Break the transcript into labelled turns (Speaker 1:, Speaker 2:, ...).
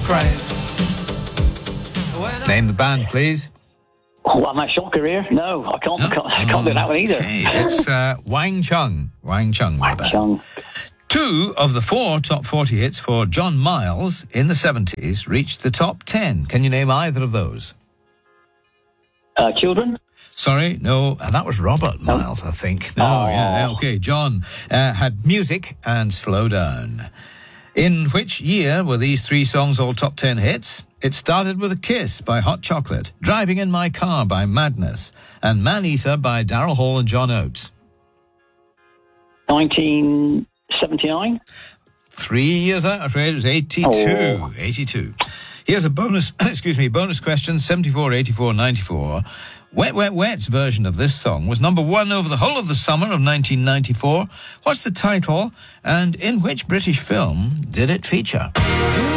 Speaker 1: craze.
Speaker 2: Name the band, please.
Speaker 3: Oh, am I a shocker here? No, I can't do that one either.
Speaker 2: Okay, it's Wang Chung. Wang Chung.
Speaker 3: Wang Chung.
Speaker 2: 2 of the 4 top 40 hits for John Miles in the 70s reached the top 10. Can you name either of those?
Speaker 3: Children?
Speaker 2: Sorry, no, that was Robert Miles, I think. No, yeah, okay. John had Music and Slow Down. In which year were these 3 songs all top 10 hits? It started with A Kiss by Hot Chocolate, Driving in My Car by Madness, and Man Eater by Daryl Hall and John Oates.
Speaker 3: 1979?
Speaker 2: 3 years out, I'm afraid. It was 82.
Speaker 3: Oh.
Speaker 2: 82. Here's a bonus, bonus question, 74, 84, 94. Wet, Wet, Wet's version of this song was number 1 over the whole of the summer of 1994. What's the title, and in which British film did it feature?